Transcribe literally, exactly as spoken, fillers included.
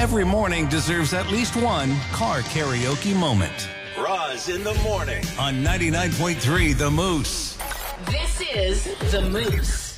Every morning deserves at least one car karaoke moment. Roz in the morning On ninety-nine point three The Moose. This is The Moose.